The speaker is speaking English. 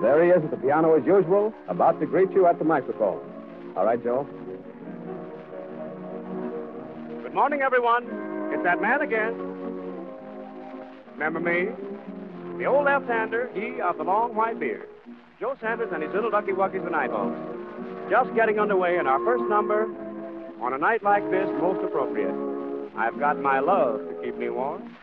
There he is at the piano as usual, about to greet you at the microphone. All right, Joe. Good morning, everyone. It's that man again. Remember me? The old left-hander, he of the long white beard. Joe Sanders and his little ducky wuckies and eyeballs. Just getting underway in our first number on a night like this, most appropriate. I've got my love to keep me warm.